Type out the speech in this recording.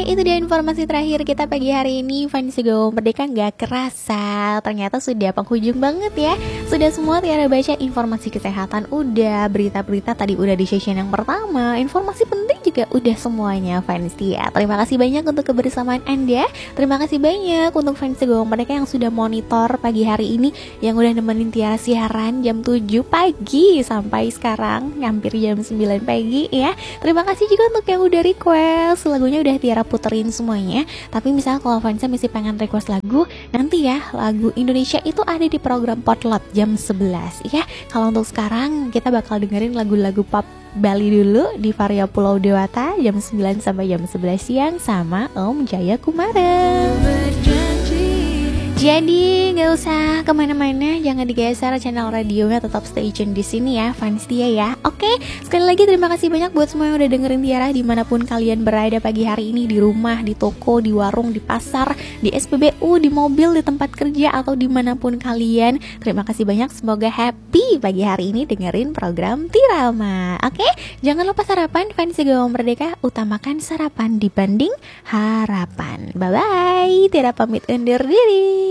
itu dia informasi terakhir kita pagi hari ini. Fans Go Merdeka, gak kerasa ternyata sudah penghujung banget ya. Sudah semua Tiara baca informasi kesehatan udah, berita-berita tadi udah di session yang pertama, informasi penting juga udah semuanya fans Tia. Terima kasih banyak untuk kebersamaan Anda. Terima kasih banyak untuk fans Go Merdeka yang sudah monitor pagi hari ini, yang udah nemenin Tiara siaran jam 7 pagi sampai sekarang hampir jam 9 pagi ya. Terima kasih juga untuk yang udah request lagunya, udah Tiara puterin semuanya. Tapi misalnya kalau fansnya masih pengen request lagu, nanti ya lagu Indonesia itu ada di program Potlot jam 11 ya. Kalau untuk sekarang kita bakal dengerin lagu-lagu pop Bali dulu di Varia Pulau Dewata jam 9 sampai jam 11 siang sama Om Jaya Kumara. Jadi gak usah kemana-mana, jangan digeser channel radionya, tetap stay tune di sini ya fans Tia ya. Oke, sekali lagi terima kasih banyak buat semua yang udah dengerin Tiara dimanapun kalian berada pagi hari ini, di rumah, di toko, di warung, di pasar, di SPBU, di mobil, di tempat kerja, atau dimanapun kalian. Terima kasih banyak, semoga happy pagi hari ini dengerin program Tirama. Oke, jangan lupa sarapan fans Go Merdeka, utamakan sarapan dibanding harapan. Bye-bye, Tiara pamit undur diri.